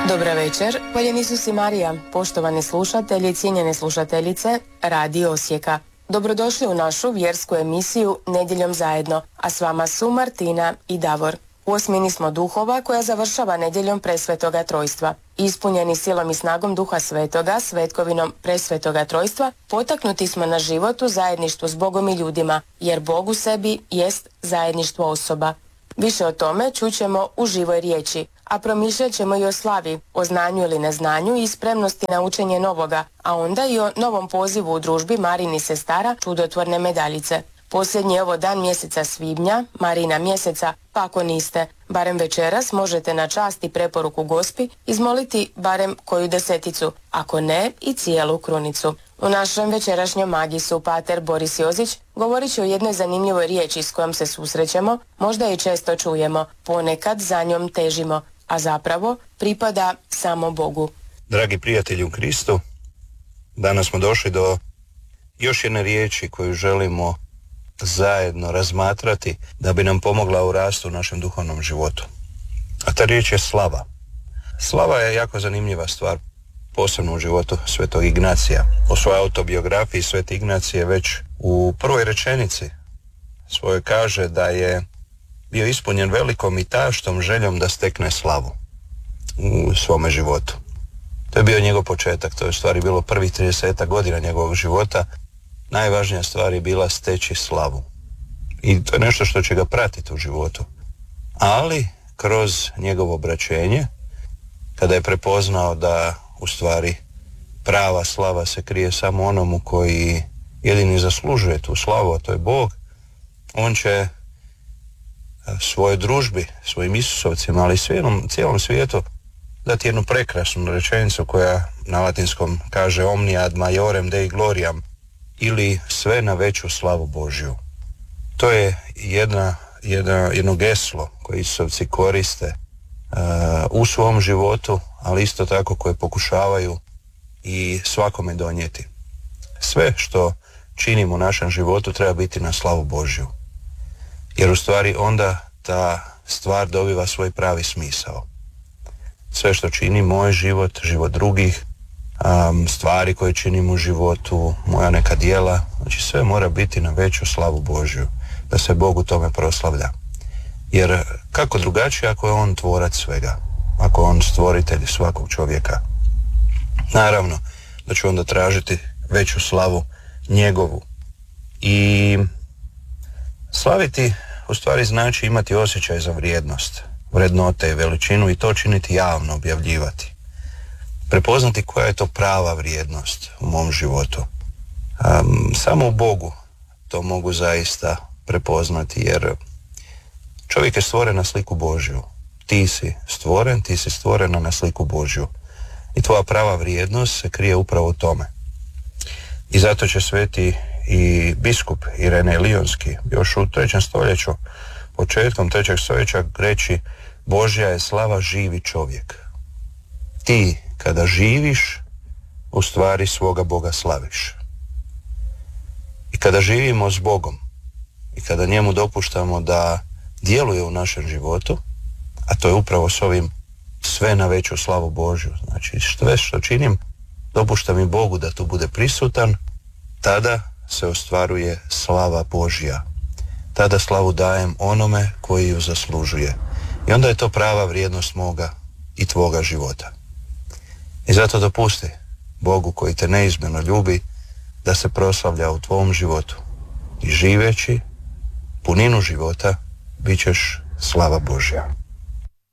Dobra večer, voljeni Isus i Marija, poštovani slušatelji i cijenjene slušateljice Radio Osijeka. Dobrodošli u našu vjersku emisiju Nedjeljom zajedno, a s vama su Martina i Davor. U osmini smo duhova koja završava nedjeljom presvetoga trojstva. Ispunjeni silom i snagom Duha Svetoga, svetkovinom presvetoga trojstva, potaknuti smo na život u zajedništvu s Bogom i ljudima, jer Bog u sebi jest zajedništvo osoba. Više o tome čućemo u živoj riječi, a promišljat ćemo i o slavi, o znanju ili neznanju i spremnosti na učenje novoga, a onda i o novom pozivu u družbi Marini sestara čudotvorne medaljice. Posljednji je ovo dan mjeseca svibnja, Marina mjeseca, pa ako niste, barem večeras možete na čast i preporuku Gospi izmoliti barem koju deseticu, ako ne i cijelu krunicu. U našem večerašnjem magisu pater Boris Jozić govorit će o jednoj zanimljivoj riječi s kojom se susrećemo, možda i često čujemo, ponekad za njom težimo, a zapravo pripada samo Bogu. Dragi prijatelji u Kristu, danas smo došli do još jedne riječi koju želimo zajedno razmatrati da bi nam pomogla u rastu u našem duhovnom životu. A ta riječ je slava. Slava je jako zanimljiva stvar, posebno u životu svetog Ignacija. U svojoj autobiografiji sveti Ignacije već u prvoj rečenici svojoj kaže da je bio ispunjen velikom i taštom željom da stekne slavu u svome životu. To je bio njegov početak, to je u stvari bilo prvih 30 godina njegovog života. Najvažnija stvar je bila steći slavu. I to je nešto što će ga pratiti u životu. Ali kroz njegovo obraćenje, kada je prepoznao da u stvari prava slava se krije samo onomu koji jedini zaslužuje tu slavu, a to je Bog, on će svojoj družbi, svojim Isusovcima, ali cijelom svijetu dati jednu prekrasnu rečenicu koja na latinskom kaže omnia ad maiorem Dei gloriam, ili sve na veću slavu Božju. To je jedno geslo koje Isusovci koriste u svom životu, ali isto tako koje pokušavaju i svakome donijeti. Sve što činimo u našem životu treba biti na slavu Božju. Jer u stvari onda ta stvar dobiva svoj pravi smisao. Sve što čini moj život, život drugih, stvari koje činim u životu, moja neka djela, znači sve mora biti na veću slavu Božju, da se Bog u tome proslavlja. Jer kako drugačije ako je on tvorac svega, ako je on stvoritelj svakog čovjeka. Naravno da ću onda tražiti veću slavu njegovu. I slaviti u stvari znači imati osjećaj za vrijednost, vrednote i veličinu i to činiti javno, objavljivati. Prepoznati koja je to prava vrijednost u mom životu. Samo u Bogu to mogu zaista prepoznati, jer čovjek je stvoren na sliku Božju. Ti si stvorena na sliku Božju. I tvoja prava vrijednost se krije upravo u tome. I zato će sveti i biskup Irenej Lionski još u 3. stoljeću, početkom 3. stoljeća reći: Božja je slava živi čovjek. Ti kada živiš, u stvari svoga Boga slaviš. I kada živimo s Bogom i kada njemu dopuštamo da djeluje u našem životu, a to je upravo s ovim sve na veću slavu Božju, znači sve što činim dopuštam i Bogu da tu bude prisutan, tada se ostvaruje slava Božja. Tada slavu dajem onome koji ju zaslužuje. I onda je to prava vrijednost moga i tvoga života. I zato dopusti Bogu koji te neizmjerno ljubi da se proslavlja u tvom životu. I živeći puninu života bit ćeš slava Božja.